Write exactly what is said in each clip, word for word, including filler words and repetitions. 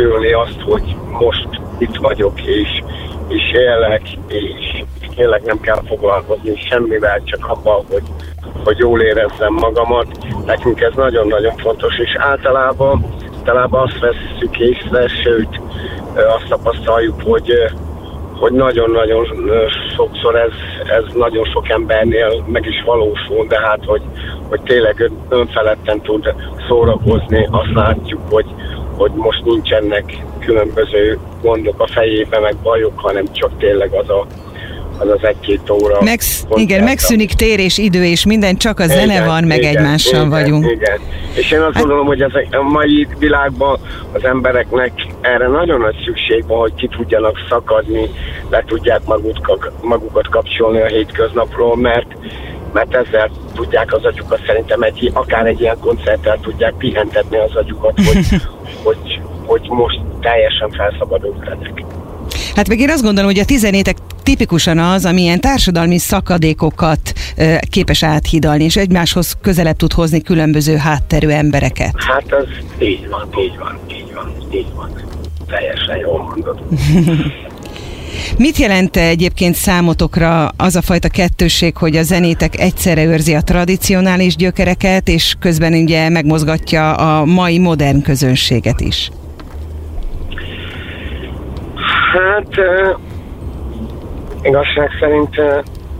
becsülni azt, hogy most itt vagyok, és, és élek, és tényleg nem kell foglalkozni semmivel, csak abban, hogy, hogy jól érezzem magamat. Nekünk ez nagyon-nagyon fontos, és általában, általában azt vesszük észre, sőt azt tapasztaljuk, hogy, hogy nagyon-nagyon sokszor ez, ez nagyon sok embernél meg is valósul, de hát, hogy, hogy tényleg önfeledten tud szórakozni, azt látjuk, hogy, hogy most nincsenek különböző gondok a fejében, meg bajok, hanem csak tényleg az a az az egy-két óra. Megsz, igen, megszűnik tér és idő, és minden, csak a zene igen, van, meg igen, egymással igen, vagyunk. Igen. És én azt hát, gondolom, hogy ezek, a mai világban az embereknek erre nagyon nagy szükség van, hogy ki tudjanak szakadni, le tudják magukat, magukat kapcsolni a hétköznapról, mert, mert ezzel tudják az agyukat, szerintem egy, akár egy ilyen koncerttel tudják pihentetni az agyukat, hogy, hogy, hogy most teljesen felszabadult lennek. Hát meg én azt gondolom, hogy a ti zenétek tipikusan az, ami ilyen társadalmi szakadékokat e, képes áthidalni, és egymáshoz közelebb tud hozni különböző hátterű embereket. Hát ez így van, így van, így van, így van. Teljesen jól mondod. Mit jelent egyébként számotokra az a fajta kettősség, hogy a zenétek egyszerre őrzi a tradicionális gyökereket, és közben ugye megmozgatja a mai modern közönséget is? Hát uh, igazság szerint uh,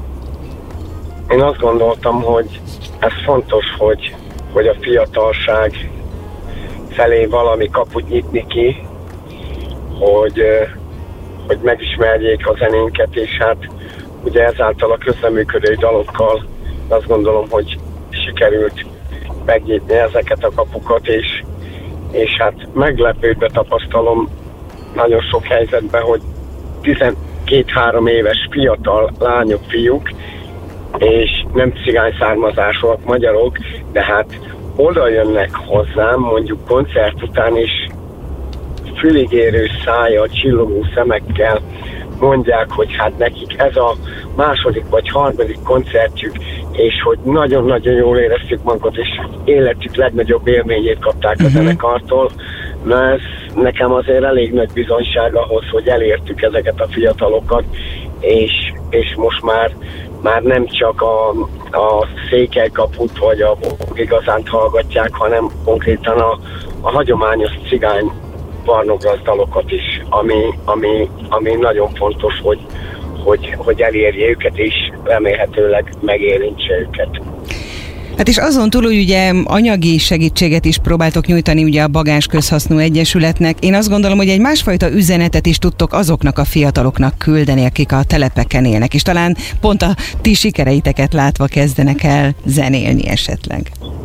én azt gondoltam, hogy ez fontos, hogy, hogy a fiatalság felé valami kaput nyitni ki, hogy, uh, hogy megismerjék a zenénket, és hát ugye ezáltal a közreműködő dalokkal azt gondolom, hogy sikerült megnyitni ezeket a kapukat, és, és hát meglepődve tapasztalom nagyon sok helyzetben, hogy tizenkét-három éves fiatal lányok, fiúk, és nem cigány származásúak, magyarok, de hát oda jönnek hozzám mondjuk koncert után, és füligérő szájjal, csillogó szemekkel mondják, hogy hát nekik ez a második vagy harmadik koncertjük, és hogy nagyon-nagyon jól éreztük magunkat, és életük legnagyobb élményét kapták a zenekartól. Na ez nekem azért elég nagy bizonyság ahhoz, hogy elértük ezeket a fiatalokat, és, és most már, már nem csak a, a székelykaput vagy a igazánt hallgatják, hanem konkrétan a, a hagyományos cigány barnográzdalokat is, ami, ami, ami nagyon fontos, hogy, hogy, hogy elérje őket, és remélhetőleg megérintse őket. Hát és azon túl, hogy ugye anyagi segítséget is próbáltok nyújtani ugye a Bagás Közhasznú Egyesületnek, én azt gondolom, hogy egy másfajta üzenetet is tudtok azoknak a fiataloknak küldeni, akik a telepeken élnek, és talán pont a ti sikereiteket látva kezdenek el zenélni esetleg.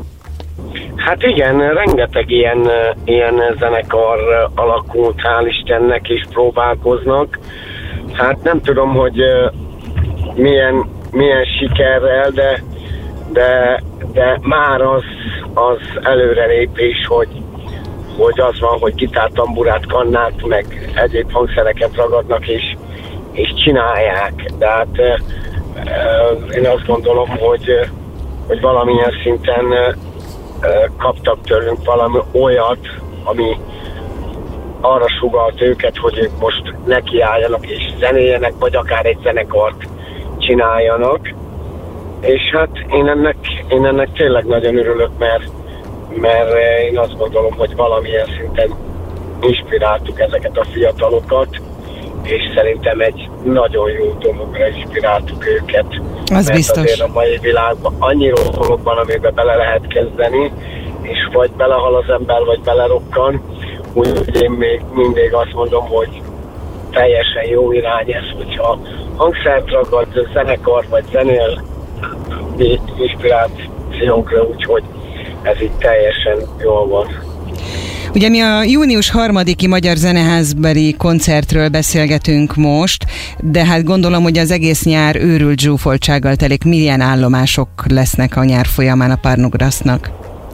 Hát igen, rengeteg ilyen, ilyen zenekar alakult, hál' Istennek, és próbálkoznak. Hát nem tudom, hogy milyen, milyen sikerrel, de, de, de már az, az előrelépés, hogy, hogy az van, hogy gitártamburát, kannát, meg egyéb hangszereket ragadnak, és, és csinálják. De hát én azt gondolom, hogy, hogy valamilyen szinten kaptak tőlünk valami olyat, ami arra sugalt őket, hogy ők most nekiálljanak és zenéljenek, vagy akár egy zenekart csináljanak. És hát én ennek, én ennek tényleg nagyon örülök, mert, mert én azt gondolom, hogy valamilyen szinten inspiráltuk ezeket a fiatalokat, és szerintem egy nagyon jó dologra inspiráltuk őket. Az mert biztos. Azért a mai világban annyi dolog van, amiben bele lehet kezdeni, és vagy belehal az ember, vagy belerokkan. Úgyhogy én még mindig azt mondom, hogy teljesen jó irány ez, hogyha hangszert ragad, zenekar vagy zenél inspirációnkra, úgyhogy ez itt teljesen jól van. Ugye mi a június harmadiki Magyar Zeneházbeli koncertről beszélgetünk most, de hát gondolom, hogy az egész nyár őrült zsúfoltsággal telik. Milyen állomások lesznek a nyár folyamán a Párnograsznak?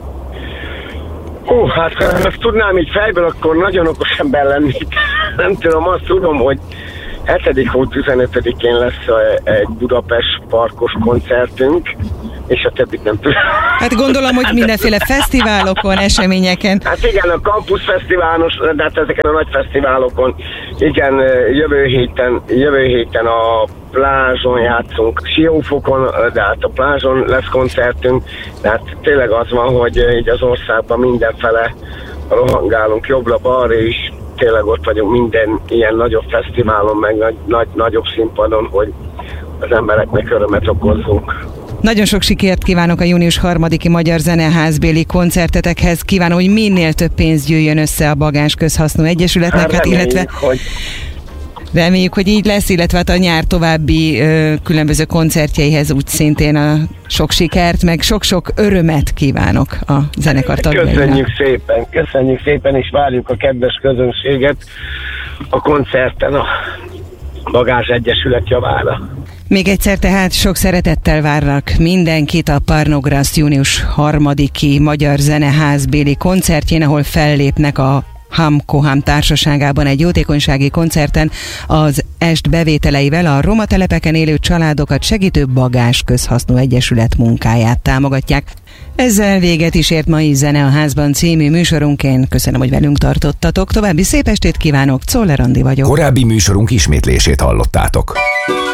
Hú, hát ha ezt tudnám így fejből, akkor nagyon okos ember lennék. Nem tudom, azt tudom, hogy hetedik hó tizenötödikén lesz egy Budapest parkos koncertünk, és a többit nem tudom. Hát gondolom, hogy mindenféle fesztiválokon, eseményeken. Hát igen, a Campus Fesztiválos, de hát ezeken a nagy fesztiválokon, igen, jövő héten, jövő héten a plázson játszunk, Siófokon, de hát a plázson lesz koncertünk, de hát tényleg az van, hogy így az országban mindenfele rohangálunk jobbra-balra is, tényleg ott vagyunk minden ilyen nagyobb fesztiválon, meg nagy, nagy, nagyobb színpadon, hogy az embereknek örömet okozzunk. Nagyon sok sikert kívánok a június harmadiki Magyar Zeneházbéli koncertetekhez. Kívánom, hogy minél több pénz gyűjjön össze a Bagás Közhasznú Egyesületnek, hát, reméljük, illetve hogy... reméljük, hogy így lesz, illetve hát a nyár további ö, különböző koncertjeihez úgy szintén a sok sikert, meg sok-sok örömet kívánok a zenekar tagjainak. Köszönjük szépen, köszönjük szépen, és várjuk a kedves közönséget a koncerten a Bagás Egyesület javára. Még egyszer tehát sok szeretettel várnak mindenkit a Parnogrász június harmadiki Magyar Zeneházbéli koncertjén, ahol fellépnek a Ham Koham társaságában egy jótékonysági koncerten az est bevételeivel a roma telepeken élő családokat segítő Bagás Közhasznú Egyesület munkáját támogatják. Ezzel véget is ért mai Zene a Házban című műsorunk. Én köszönöm, hogy velünk tartottatok. További szép estét kívánok, Czoller Andi vagyok. Korábbi műsorunk ismétlését hallottátok.